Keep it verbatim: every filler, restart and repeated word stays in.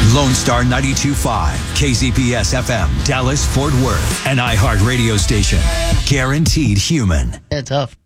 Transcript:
Lone Star ninety-two point five, K Z P S F M, Dallas, Fort Worth, an iHeart radio station. Guaranteed human. Yeah, tough.